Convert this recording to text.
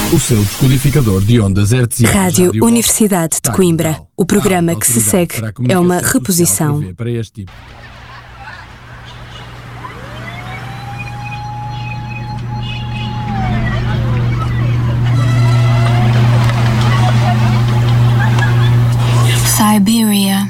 O seu descodificador de ondas hertzianas. Rádio Universidade de Coimbra. O programa que se segue é uma reposição. Para este tipo. Siberia.